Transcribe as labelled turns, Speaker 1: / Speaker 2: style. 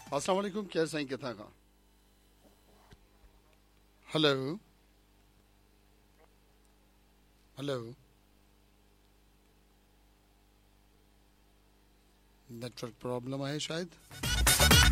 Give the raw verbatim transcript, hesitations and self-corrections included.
Speaker 1: अस्सलाम वालेकुम केर साईं किथां खां? हेलो हेलो नेटवर्क प्रॉब्लम आहे शायद।